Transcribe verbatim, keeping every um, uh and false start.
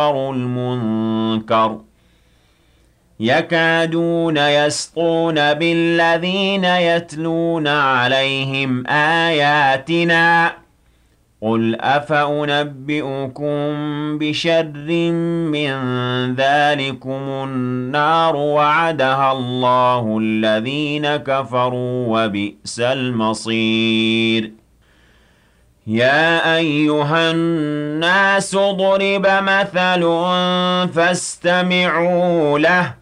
المنكر يكادون يسطون بالذين يتلون عليهم آياتنا قل أفأنبئكم بشر من ذلكم النار وعدها الله الذين كفروا وبئس المصير يا أيها الناس ضرب مثل فاستمعوا له